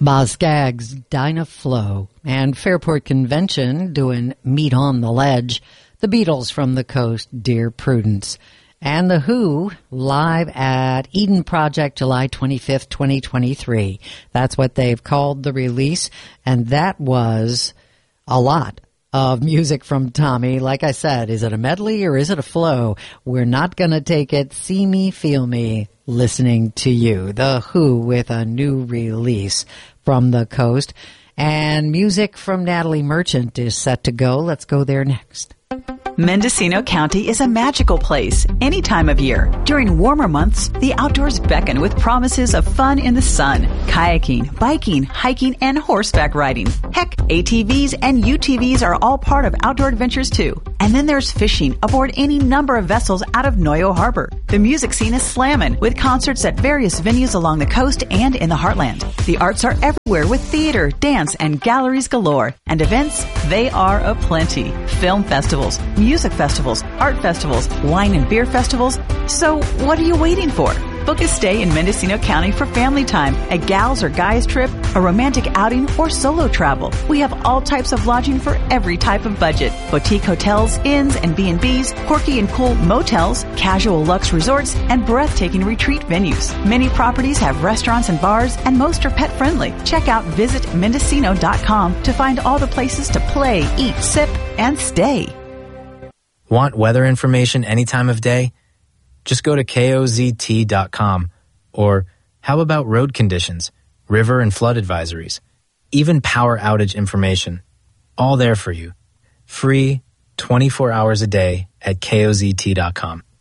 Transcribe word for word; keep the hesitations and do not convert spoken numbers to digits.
Boz Scaggs, Dinah Flow, and Fairport Convention doing Meet on the Ledge. The Beatles from the Coast, Dear Prudence. And The Who live at Eden Project July twenty-fifth, twenty twenty-three. That's what they've called the release. And that was a lot of music from Tommy. Like I said, is it a medley or is it a flow? We're not going to take it. See Me, Feel Me, listening to you. The Who with a new release from the coast. And music from Natalie Merchant is set to go. Let's go there next. Mendocino County is a magical place any time of year. During warmer months, the outdoors beckon with promises of fun in the sun, kayaking, biking, hiking, and horseback riding. Heck, A T Vs and U T Vs are all part of outdoor adventures too. And then there's fishing aboard any number of vessels out of Noyo Harbor. The music scene is slammin' with concerts at various venues along the coast and in the heartland. The arts are everywhere with theater, dance, and galleries galore. And events, they are aplenty. Film festivals, music festivals, art festivals, wine and beer festivals. So what are you waiting for? Book a stay in Mendocino County for family time, a gals or guys trip, a romantic outing, or solo travel. We have all types of lodging for every type of budget. Boutique hotels, inns and B and Bs, quirky and cool motels, casual luxe resorts, and breathtaking retreat venues. Many properties have restaurants and bars, and most are pet friendly. Check out visit mendocino dot com to find all the places to play, eat, sip, and stay. Want weather information any time of day? Just go to K O Z T dot com. Or how about road conditions, river and flood advisories, even power outage information? All there for you. Free, twenty-four hours a day at K O Z T dot com.